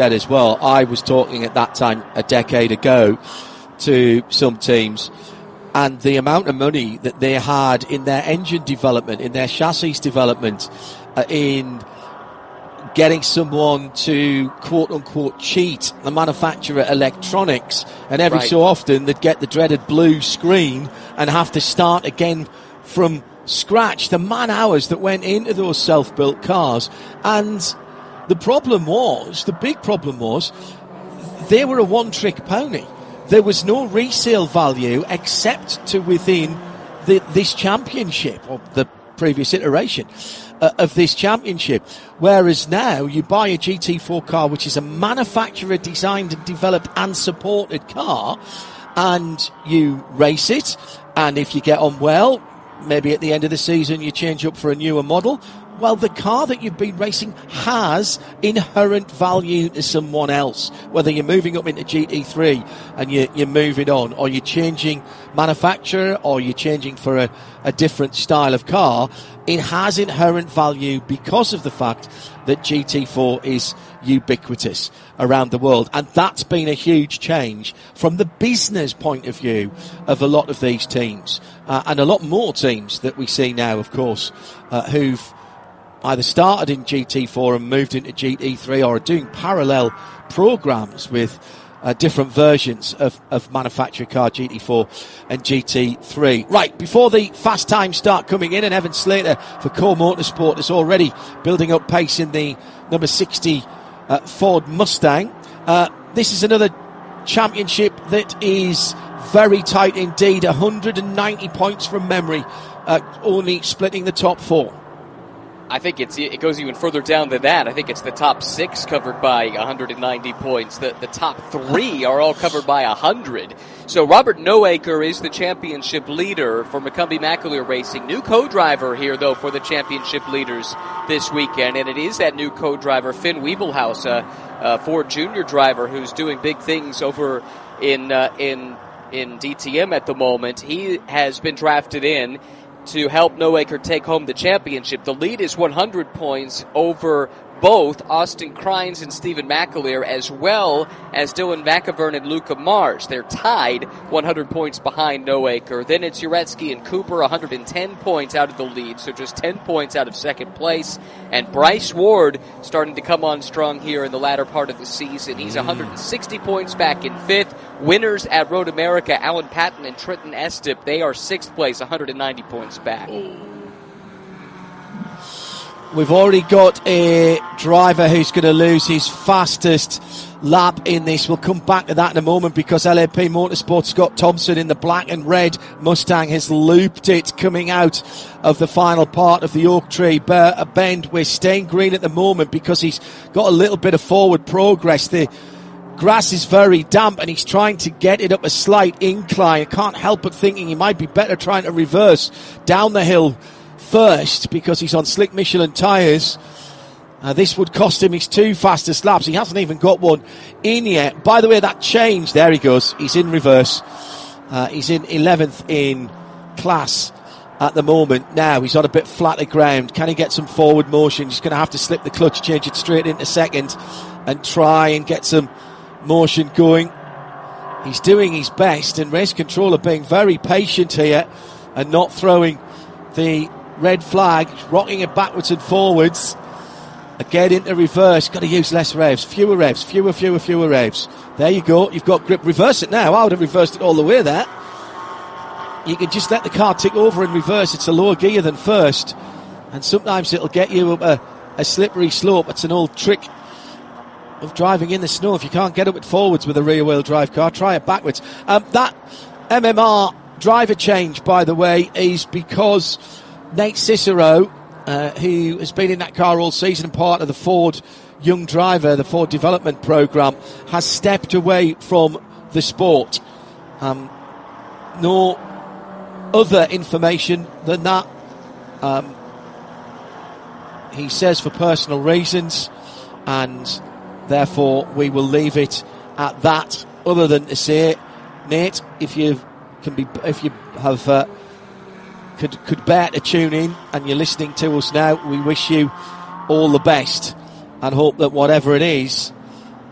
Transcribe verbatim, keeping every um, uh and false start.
as well. I was talking at that time a decade ago to some teams, and the amount of money that they had in their engine development, in their chassis development, uh, in getting someone to quote-unquote cheat the manufacturer electronics, and every right. so often they'd get the dreaded blue screen and have to start again from scratch. The man-hours that went into those self-built cars, and the problem was, the big problem was, they were a one-trick pony. There was no resale value except to within the, this championship, or the previous iteration uh, of this championship. Whereas now, you buy a G T four car, which is a manufacturer-designed and developed and supported car, and you race it, and if you get on well, maybe at the end of the season you change up for a newer model. Well, the car that you've been racing has inherent value to someone else. Whether you're moving up into G T three and you, you're moving on, or you're changing manufacturer, or you're changing for a, a different style of car, it has inherent value because of the fact that G T four is ubiquitous around the world. And that's been a huge change from the business point of view of a lot of these teams. Uh, and a lot more teams that we see now, of course, uh, who've either started in G T four and moved into G T three, or are doing parallel programs with uh, different versions of, of manufacturer car G T four and G T three. Right, before the fast times start coming in, and Evan Slater for Core Motorsport is already building up pace in the number sixty uh, Ford Mustang. Uh, this is another championship that is very tight indeed. one hundred ninety points from memory, uh, only splitting the top four. I think it's it goes even further down than that. I think it's the top six covered by one hundred ninety points. The the top three are all covered by one hundred. So Robert Noaker is the championship leader for McCumbee McAleer Racing. New co-driver here, though, for the championship leaders this weekend, and it is that new co-driver, Finn Wiebelhaus, a, a Ford Junior driver who's doing big things over in uh, in in D T M at the moment. He has been drafted in to help Noaker take home the championship. The lead is one hundred points over both Austin Crines and Stephen McAleer, as well as Dylan McIvern and Luca Marsh. They're tied one hundred points behind Noaker. Then it's Uretsky and Cooper, one hundred ten points out of the lead, so just ten points out of second place. And Bryce Ward starting to come on strong here in the latter part of the season. He's one hundred sixty points back in fifth. Winners at Road America, Alan Patton and Trenton Estep, they are sixth place, one hundred ninety points back. We've already got a driver who's going to lose his fastest lap in this. We'll come back to that in a moment, because L A P Motorsport Scott Thompson in the black and red Mustang has looped it coming out of the final part of the Oak Tree Bend. We're staying green at the moment because he's got a little bit of forward progress. The grass is very damp and he's trying to get it up a slight incline. I can't help but thinking he might be better trying to reverse down the hill first, because he's on slick Michelin tyres. Uh, this would cost him his two fastest laps. He hasn't even got one in yet. By the way, that change, there he goes. He's in reverse. Uh, he's in eleventh in class at the moment. Now he's on a bit flatter ground. Can he get some forward motion? He's going to have to slip the clutch, change it straight into second, and try and get some motion going. He's doing his best, and race control are being very patient here and not throwing the red flag, rocking it backwards and forwards. Again into reverse. Got to use less revs, fewer revs, fewer, fewer, fewer revs. There you go. You've got grip. Reverse it now. I would have reversed it all the way there. You can just let the car tick over and reverse. It's a lower gear than first, and sometimes it'll get you up a, a slippery slope. It's an old trick of driving in the snow. If you can't get up it forwards with a rear-wheel drive car, try it backwards. Um, that M M R driver change, by the way, is because Nate Cicero, uh, who has been in that car all season, part of the Ford Young Driver, the Ford Development Programme, has stepped away from the sport. Um, no other information than that. Um, he says for personal reasons, and therefore we will leave it at that. Other than to say, Nate, if you can be, if you have uh, could could bear to tune in and you're listening to us now, we wish you all the best and hope that whatever it is